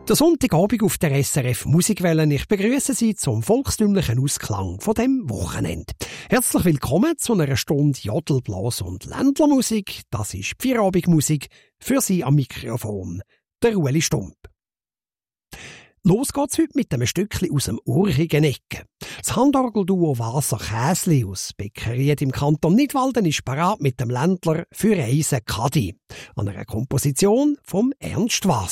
Der Sonntagabend auf der SRF Musikwelle. Ich begrüße Sie zum volkstümlichen Ausklang von dem Wochenende. Herzlich willkommen zu einer Stunde Jodel, Blas und Ländlermusik. Das ist die Feierabendmusik für Sie am Mikrofon, der Ueli Stump. Los geht's heute mit einem Stückchen aus dem urigen Ecken. Das Handorgelduo Waser Käsli aus Beckeried im Kanton Nidwalden ist parat mit dem Ländler für Reisen Kadi, an einer Komposition vom Ernst Waser.